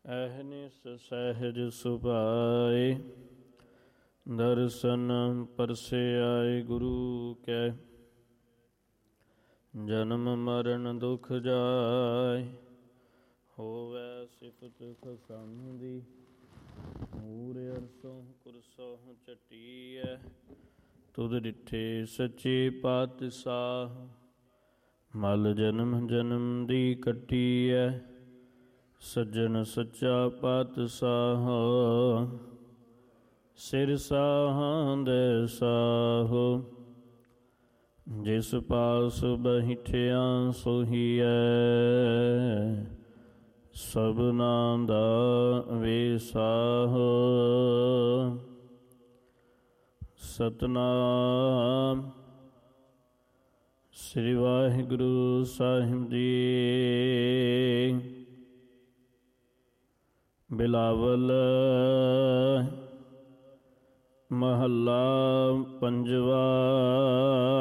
ਅਹਨਿਸ ਸਹਿਜ ਸੁਭਾਏ, ਦਰਸ਼ਨ ਪਰਸਿਆਏ ਗੁਰੂ ਕੈ। ਜਨਮ ਮਰਨ ਦੁਖ ਜਾਏ, ਹੋਵੈ ਸਿਫਤ ਖਸਮ ਦੀ। ਮੂਰ ਅਰਸੋਂ ਕੁਰਸੋਂ ਚਟੀਐ, ਤੁਧ ਡਿਠੇ ਸੱਚੇ ਪਾਤਸ਼ਾਹ। ਮਲ ਜਨਮ ਜਨਮ ਦੀ ਕੱਟੀਐ, ਸੱਜਣ ਸੱਚਾ ਪਾਤਸ਼ਾਹ। ਸਿਰ ਸਾਹਾਂ ਦੇ ਸਾਹੋ, ਜਿਸ ਪਾਸ ਬੈਠਿਆ ਸੋਹੀਐ। ਸਭਨਾਂ ਦਾ ਵੇਸਾਹ, ਸਤਿਨਾਮ ਸ੍ਰੀ ਵਾਹਿਗੁਰੂ ਸਾਹਿਬ ਜੀ। ਬਿਲਾਵਲ ਮਹੱਲਾ ਪੰਜਵਾ।